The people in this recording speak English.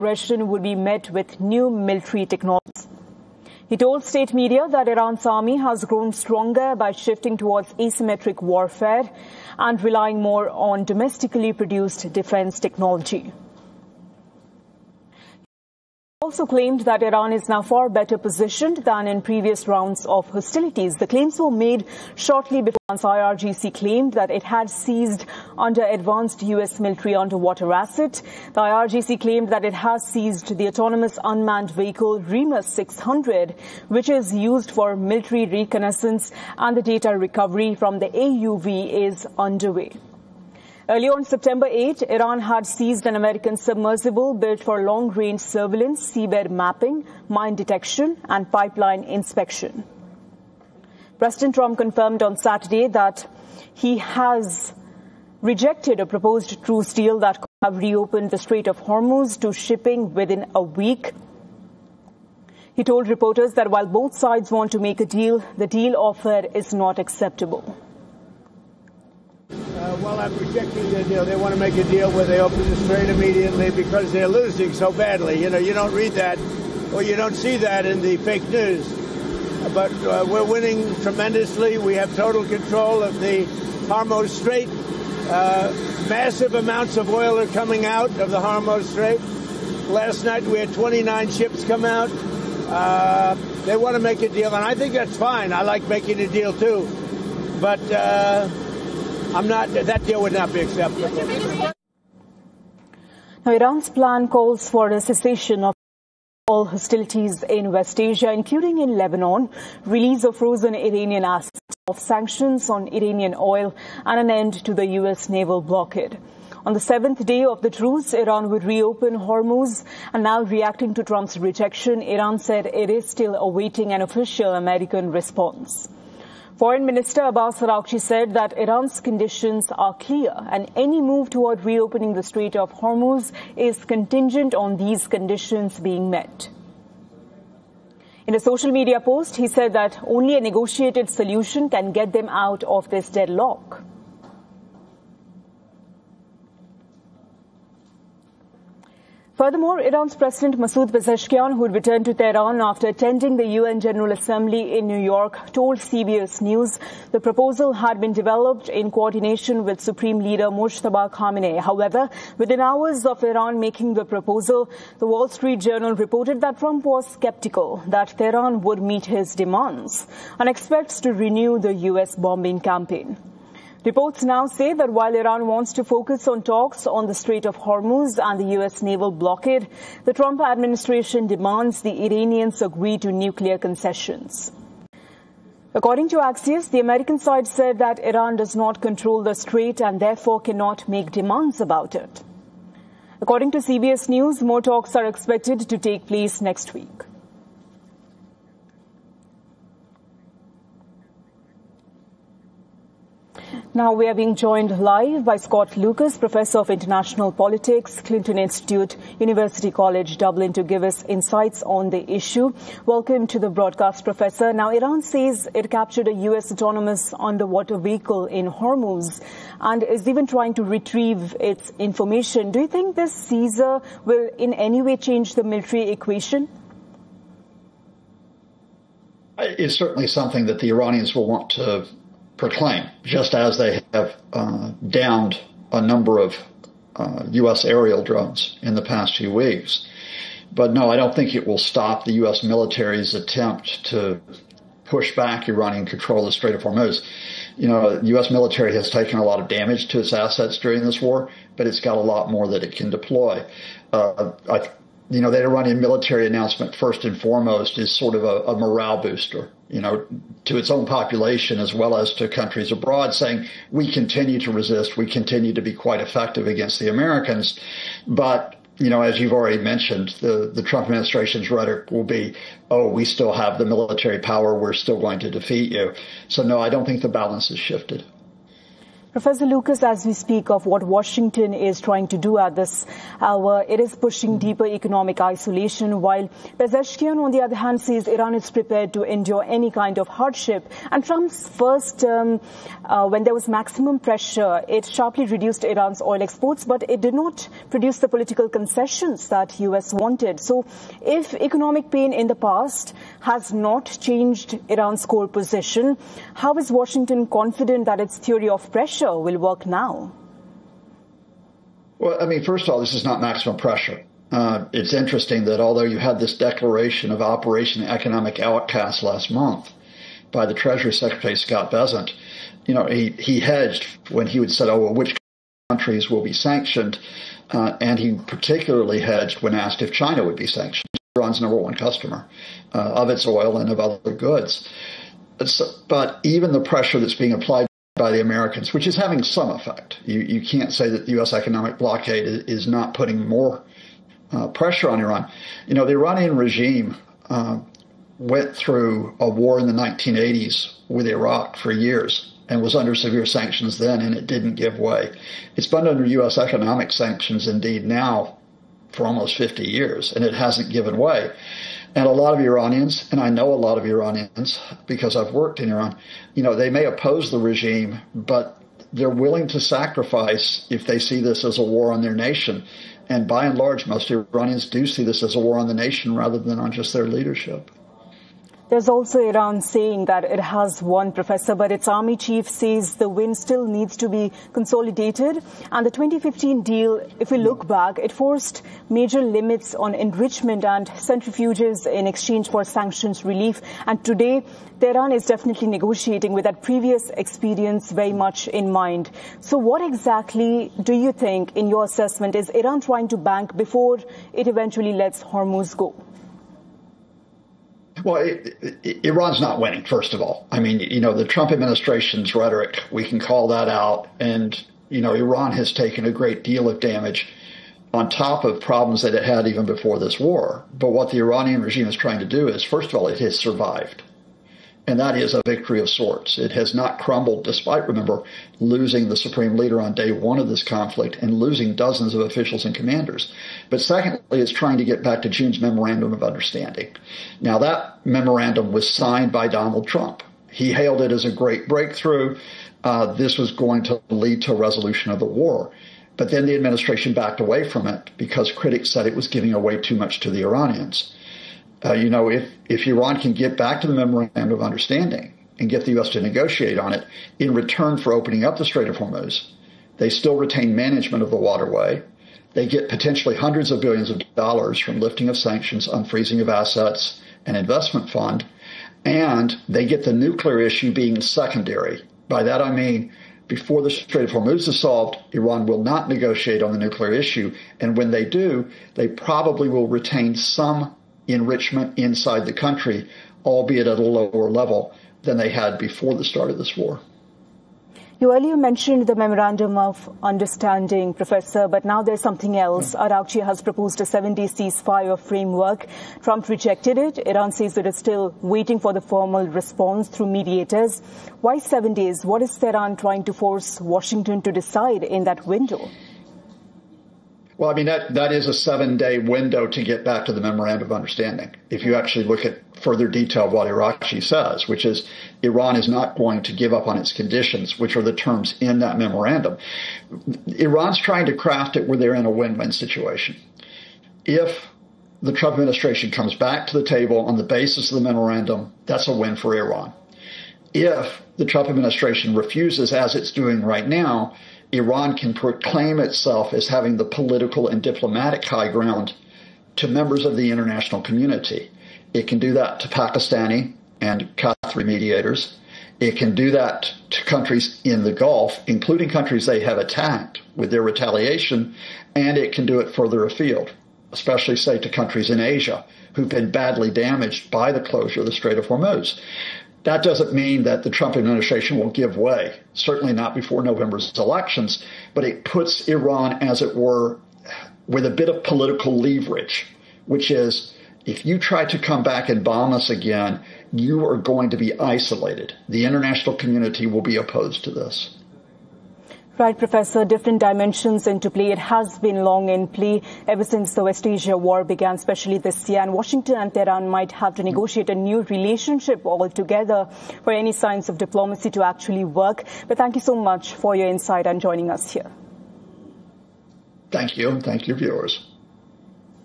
aggression would be met with new military technologies. He told state media that Iran's army has grown stronger by shifting towards asymmetric warfare and relying more on domestically produced defense technology. He also claimed that Iran is now far better positioned than in previous rounds of hostilities. The claims were made shortly before IRGC claimed that it had seized under advanced U.S. military underwater asset. The IRGC claimed that it has seized the autonomous unmanned vehicle Remus 600, which is used for military reconnaissance, and the data recovery from the AUV is underway. Earlier on September 8, Iran had seized an American submersible built for long-range surveillance, seabed mapping, mine detection, and pipeline inspection. President Trump confirmed on Saturday that he has rejected a proposed truce deal that could have reopened the Strait of Hormuz to shipping within a week. He told reporters that while both sides want to make a deal, the deal offered is not acceptable. Well, I'm rejecting the deal. They want to make a deal where they open the strait immediately because they're losing so badly. You know, you don't read that or you don't see that in the fake news. But we're winning tremendously. We have total control of the Hormuz Strait. Massive amounts of oil are coming out of the Hormuz Strait. Last night we had 29 ships come out. They want to make a deal, and I think that's fine. I like making a deal too. But that deal would not be acceptable. Now, Iran's plan calls for a cessation of all hostilities in West Asia, including in Lebanon, release of frozen Iranian assets, of sanctions on Iranian oil, and an end to the U.S. naval blockade. On the 7th day of the truce, Iran would reopen Hormuz, and now reacting to Trump's rejection, Iran said it is still awaiting an official American response. Foreign Minister Abbas Araghchi said that Iran's conditions are clear and any move toward reopening the Strait of Hormuz is contingent on these conditions being met. In a social media post, he said that only a negotiated solution can get them out of this deadlock. Furthermore, Iran's President Masoud Pezeshkian, who had returned to Tehran after attending the UN General Assembly in New York, told CBS News the proposal had been developed in coordination with Supreme Leader Mojtaba Khamenei. However, within hours of Iran making the proposal, the Wall Street Journal reported that Trump was skeptical that Tehran would meet his demands and expects to renew the U.S. bombing campaign. Reports now say that while Iran wants to focus on talks on the Strait of Hormuz and the U.S. naval blockade, the Trump administration demands the Iranians agree to nuclear concessions. According to Axios, the American side said that Iran does not control the strait and therefore cannot make demands about it. According to CBS News, more talks are expected to take place next week. Now we are being joined live by Scott Lucas, Professor of International Politics, Clinton Institute, University College Dublin, to give us insights on the issue. Welcome to the broadcast, Professor. Now, Iran says it captured a U.S. autonomous underwater vehicle in Hormuz and is even trying to retrieve its information. Do you think this seizure will in any way change the military equation? It's certainly something that the Iranians will want to proclaim, just as they have downed a number of U.S. aerial drones in the past few weeks. But no, I don't think it will stop the U.S. military's attempt to push back Iranian control of the Strait of Hormuz. You know, the U.S. military has taken a lot of damage to its assets during this war, but it's got a lot more that it can deploy. The Iranian military announcement, first and foremost, is sort of a morale booster, to its own population as well as to countries abroad, saying we continue to resist, we continue to be quite effective against the Americans. But, as you've already mentioned, the Trump administration's rhetoric will be, oh, we still have the military power, we're still going to defeat you. So, no, I don't think the balance has shifted. Professor Lucas, as we speak of what Washington is trying to do at this hour, it is pushing deeper economic isolation, while Pezeshkian, on the other hand, says Iran is prepared to endure any kind of hardship. And Trump's first, when there was maximum pressure, it sharply reduced Iran's oil exports, but it did not produce the political concessions that U.S. wanted. So if economic pain in the past has not changed Iran's core position, how is Washington confident that its theory of pressure will work now? Well, I mean, first of all, this is not maximum pressure. It's interesting that although you had this declaration of Operation Economic Outcast last month by the Treasury Secretary Scott Bessent, you know, he hedged when he would say, oh, well, which countries will be sanctioned? And he particularly hedged when asked if China would be sanctioned, Iran's number one customer of its oil and of other goods. But even the pressure that's being applied by the Americans, which is having some effect. You can't say that the U.S. economic blockade is not putting more pressure on Iran. You know, the Iranian regime went through a war in the 1980s with Iraq for years and was under severe sanctions then, and it didn't give way. It's been under U.S. economic sanctions, indeed, now for almost 50 years, and it hasn't given way. And a lot of Iranians, and I know a lot of Iranians because I've worked in Iran, you know, they may oppose the regime, but they're willing to sacrifice if they see this as a war on their nation. And by and large, most Iranians do see this as a war on the nation rather than on just their leadership. There's also Iran saying that it has won, Professor, but its army chief says the win still needs to be consolidated. And the 2015 deal, if we look back, it forced major limits on enrichment and centrifuges in exchange for sanctions relief. And today, Tehran is definitely negotiating with that previous experience very much in mind. So what exactly do you think, in your assessment, is Iran trying to bank before it eventually lets Hormuz go? Well, Iran's not winning, first of all. I mean, you know, the Trump administration's rhetoric, we can call that out. And, you know, Iran has taken a great deal of damage on top of problems that it had even before this war. But what the Iranian regime is trying to do is, first of all, it has survived. And that is a victory of sorts. It has not crumbled, despite, remember, losing the supreme leader on day one of this conflict and losing dozens of officials and commanders. But secondly, it's trying to get back to June's Memorandum of Understanding. Now, that memorandum was signed by Donald Trump. He hailed it as a great breakthrough. This was going to lead to a resolution of the war. But then the administration backed away from it because critics said it was giving away too much to the Iranians. You know, if Iran can get back to the Memorandum of Understanding and get the U.S. to negotiate on it in return for opening up the Strait of Hormuz, they still retain management of the waterway. They get potentially hundreds of billions of dollars from lifting of sanctions, unfreezing of assets, and investment fund. And they get the nuclear issue being secondary. By that I mean, before the Strait of Hormuz is solved, Iran will not negotiate on the nuclear issue. And when they do, they probably will retain some enrichment inside the country, albeit at a lower level than they had before the start of this war. You earlier mentioned the Memorandum of Understanding, Professor, but now there's something else. Araghchi has proposed a 7-day ceasefire framework. Trump rejected it. Iran says that it's still waiting for the formal response through mediators. Why 7 days? What is Tehran trying to force Washington to decide in that window? Well, I mean, that is a 7-day window to get back to the Memorandum of Understanding. If you actually look at further detail of what Araghchi says, which is Iran is not going to give up on its conditions, which are the terms in that memorandum. Iran's trying to craft it where they're in a win-win situation. If the Trump administration comes back to the table on the basis of the memorandum, that's a win for Iran. If the Trump administration refuses, as it's doing right now, Iran can proclaim itself as having the political and diplomatic high ground to members of the international community. It can do that to Pakistani and Qatari mediators. It can do that to countries in the Gulf, including countries they have attacked with their retaliation, and it can do it further afield, especially, say, to countries in Asia who've been badly damaged by the closure of the Strait of Hormuz. That doesn't mean that the Trump administration will give way, certainly not before November's elections, but it puts Iran, as it were, with a bit of political leverage, which is if you try to come back and bomb us again, you are going to be isolated. The international community will be opposed to this. Right, Professor, different dimensions into play. It has been long in play ever since the West Asia war began, especially this year. And Washington and Tehran might have to negotiate a new relationship altogether for any signs of diplomacy to actually work. But thank you so much for your insight and joining us here. Thank you. Thank you, viewers.